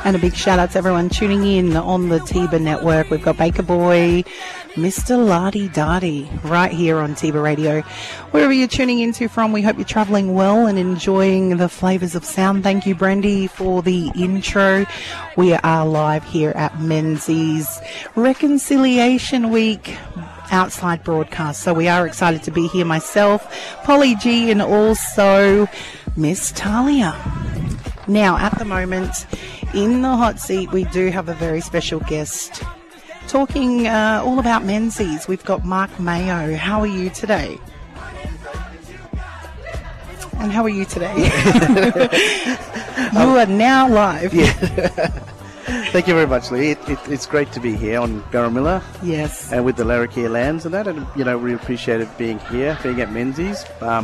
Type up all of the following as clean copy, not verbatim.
And a big shout out to everyone tuning in on the Tiba Network. We've got Baker Boy, Mr. Lardy Dardy, right here on Tiba Radio. Wherever you're tuning into from, we hope you're travelling well and enjoying the flavours of sound. Thank you, Brendy, for the intro. We are live here at Menzies Reconciliation Week outside broadcast. So we are excited to be here. Myself, Polly G, and also Miss Talia. Now, at the moment, in the hot seat, we do have a very special guest talking all about Menzies. We've got Mark Mayo. How are you today? And how are you today? You are now live. Yeah. Thank you very much, Lee. It's great to be here on Barramilla. Yes. And with the Larrakia lands and that. And, we appreciate it being here, being at Menzies.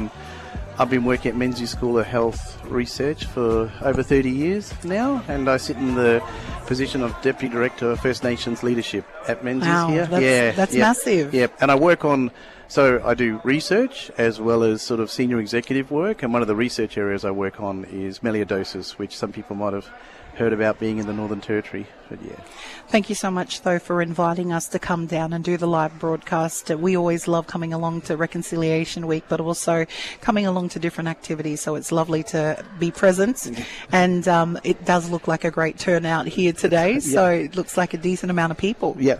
I've been working at Menzies School of Health Research for over 30 years now, and I sit in the position of Deputy Director of First Nations Leadership at Menzies here. That's massive. Yeah, and I work on, so I do research as well as sort of senior executive work, and one of the research areas I work on is melioidosis, which some people might have heard about being in the Northern Territory. But yeah. Thank you so much, though, for inviting us to come down and do the live broadcast. We always love coming along to Reconciliation Week, but also coming along to different activities. So it's lovely to be present. And it does look like a great turnout here today. So it looks like a decent amount of people. Yeah,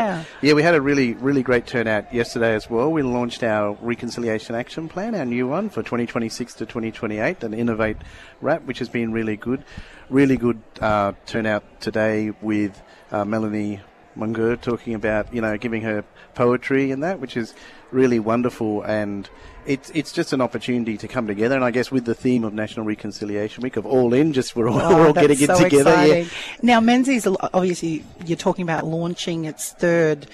we had a really, really great turnout yesterday as well. We launched our Reconciliation Action Plan, our new one for 2026 to 2028, and Innovate RAP, which has been really good. Really good turnout today with Melanie Munger talking about, giving her poetry and that, which is really wonderful. And it's just an opportunity to come together. And I guess with the theme of National Reconciliation Week of All In, we're all getting it together. Exciting. Yeah. Now, Menzies, obviously, you're talking about launching its third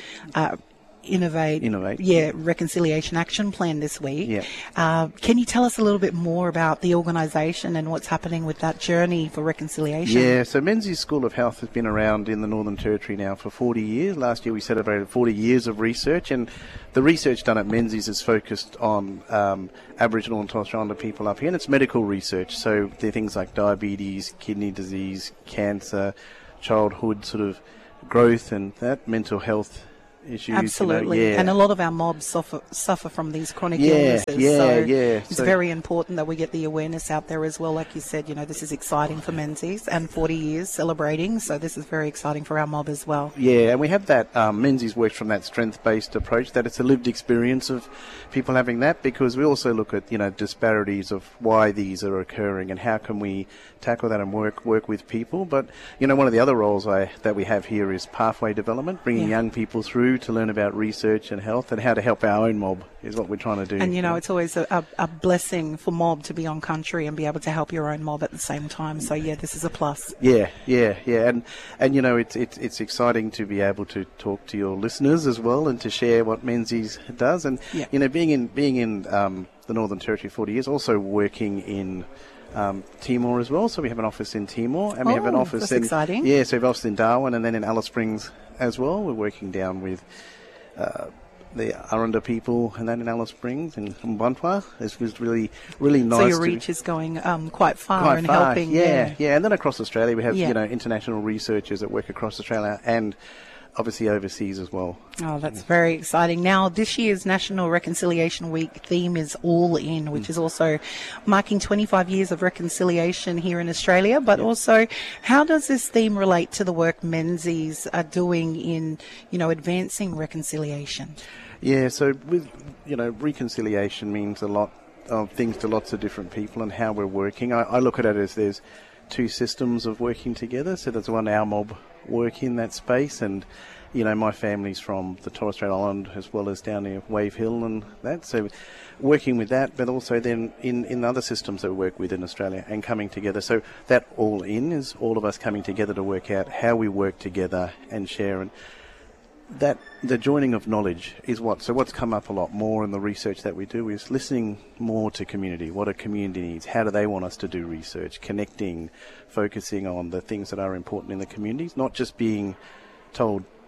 Innovate. Reconciliation Action Plan this week. Yeah. Can you tell us a little bit more about the organisation and what's happening with that journey for reconciliation? Yeah, so Menzies School of Health has been around in the Northern Territory now for 40 years. Last year we celebrated 40 years of research, and the research done at Menzies is focused on Aboriginal and Torres Strait Islander people up here, and it's medical research. So there are things like diabetes, kidney disease, cancer, childhood sort of growth and that, mental health issues. Absolutely. And a lot of our mobs suffer from these chronic illnesses. It's very important that we get the awareness out there as well. Like you said, this is exciting for Menzies and 40 years celebrating. So this is very exciting for our mob as well. Yeah, and we have that, Menzies works from that strength-based approach, that it's a lived experience of people having that, because we also look at, disparities of why these are occurring and how can we tackle that and work with people. But, one of the other roles that we have here is pathway development, bringing young people through to learn about research and health and how to help our own mob is what we're trying to do. And, it's always a blessing for mob to be on country and be able to help your own mob at the same time. So, this is a plus. Yeah. And it's exciting to be able to talk to your listeners as well and to share what Menzies does. And, being in the Northern Territory 40 years, also working in Timor as well. So we have an office in Timor, and we have an office in exciting. Yeah, so we have an office in Darwin and then in Alice Springs as well. We're working down with the Aranda people and then in Alice Springs and Mbantwa. It was really, really nice. So your reach is going quite far in helping. Yeah. And then across Australia we have international researchers that work across Australia and obviously overseas as well. Oh, that's very exciting. Now, this year's National Reconciliation Week theme is All In, which is also marking 25 years of reconciliation here in Australia. But also, how does this theme relate to the work Menzies are doing in, advancing reconciliation? Yeah, so with, reconciliation means a lot of things to lots of different people and how we're working. I look at it as there's two systems of working together. So there's one, our mob work in that space, and my family's from the Torres Strait Island as well as down near Wave Hill and that, so working with that, but also then in other systems that we work with in Australia and coming together. So that All In is all of us coming together to work out how we work together and share, and that the joining of knowledge is what's come up a lot more in the research that we do is listening more to community. What are community needs? How do they want us to do research? Connecting, focusing on the things that are important in the communities, not just being told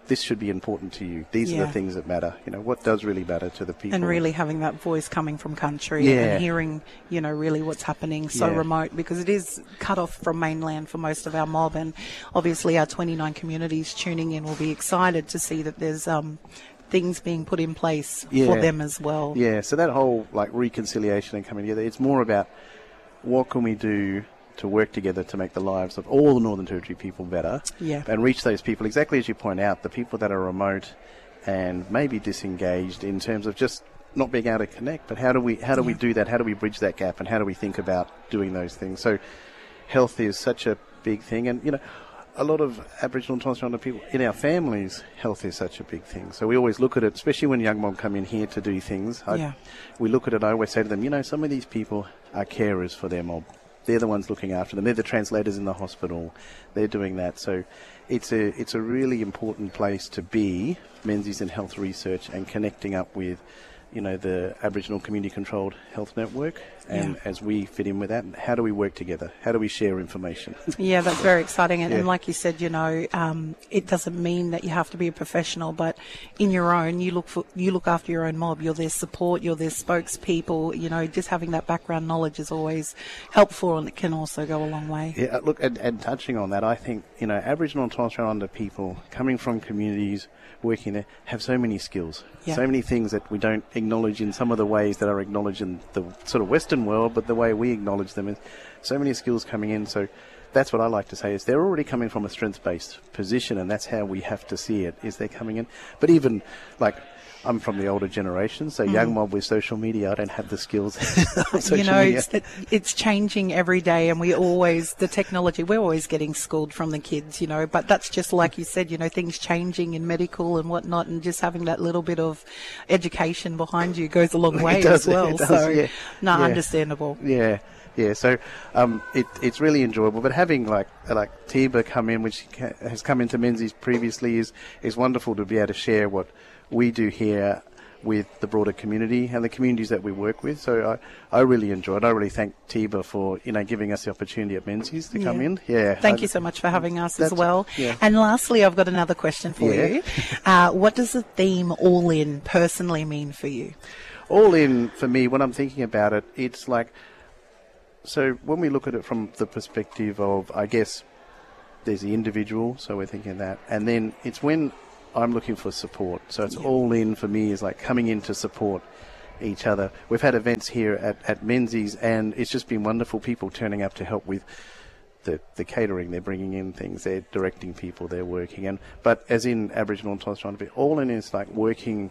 this should be important to you. These are the things that matter. You know, what does really matter to the people. And really having that voice coming from country and hearing, you know, really what's happening so remote, because it is cut off from mainland for most of our mob. And obviously our 29 communities tuning in will be excited to see that there's things being put in place for them as well. Yeah, so that whole like reconciliation and coming together, it's more about what can we do to work together to make the lives of all the Northern Territory people better and reach those people, exactly as you point out, the people that are remote and maybe disengaged in terms of just not being able to connect. But how do we do that? How do we bridge that gap, and how do we think about doing those things? So health is such a big thing, and you know, a lot of Aboriginal and Torres Strait Islander people in our families, health is such a big thing. So we always look at it, especially when young mob come in here to do things. We look at it, I always say to them, you know, some of these people are carers for their mob. They're the ones looking after them. They're the translators in the hospital. They're doing that. So it's a really important place to be, Menzies in health research, and connecting up with, you know, the Aboriginal Community Controlled Health Network, and as we fit in with that, how do we work together? How do we share information? Yeah, that's very exciting. And like you said, you know, it doesn't mean that you have to be a professional, but in your own, you look after your own mob. You're their support. You're their spokespeople. You know, just having that background knowledge is always helpful, and it can also go a long way. Yeah, look, and touching on that, I think, you know, Aboriginal and Torres Strait Islander people coming from communities working there have so many skills, so many things that we don't acknowledge in some of the ways that are acknowledged in the sort of Western world, but the way we acknowledge them is so many skills coming in. So that's what I like to say, is they're already coming from a strengths-based position, and that's how we have to see it, is they're coming in. But even, like, I'm from the older generation, so young mob with social media, I don't have the skills of social media. It's changing every day, and we're always getting schooled from the kids, you know, but that's just like you said, you know, things changing in medical and whatnot, and just having that little bit of education behind you goes a long way as well. Understandable. Yeah. Yeah, so it's really enjoyable. But having like Tiba come in, which has come into Menzies previously, is wonderful to be able to share what we do here with the broader community and the communities that we work with. So I really enjoyed it. I really thank Tiba for, you know, giving us the opportunity at Menzies to come in. Yeah. Thank you so much for having us as well. Yeah. And lastly, I've got another question for you. What does the theme All In personally mean for you? All In, for me, when I'm thinking about it, it's like, so when we look at it from the perspective of, I guess, there's the individual, so we're thinking that, and then it's when I'm looking for support. So it's all in for me is like coming in to support each other. We've had events here at Menzies, and it's just been wonderful, people turning up to help with the catering. They're bringing in things, they're directing people, they're working. But as in Aboriginal and Torres Strait Islander, all in is like working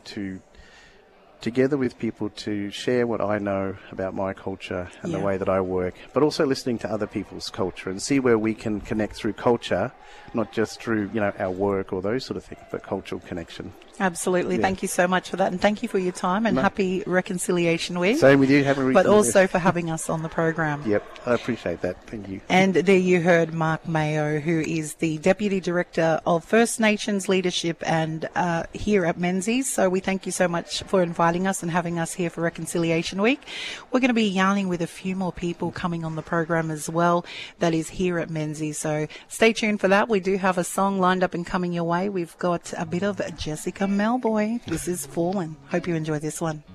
together with people to share what I know about my culture and the way that I work, but also listening to other people's culture and see where we can connect through culture, not just through, you know, our work or those sort of things, but cultural connection. Absolutely. Thank you so much for that, and thank you for your time, and happy Reconciliation Week. Same with you. But also for having us on the program. Yep, I appreciate that. Thank you. And there you heard Mark Mayo, who is the Deputy Director of First Nations Leadership and here at Menzies. So we thank you so much for inviting us and having us here for Reconciliation Week. We're going to be yarning with a few more people coming on the program as well that is here at Menzies. So stay tuned for that. We do have a song lined up and coming your way. We've got a bit of Jessica Melboy. This is Fallen. Hope you enjoy this one.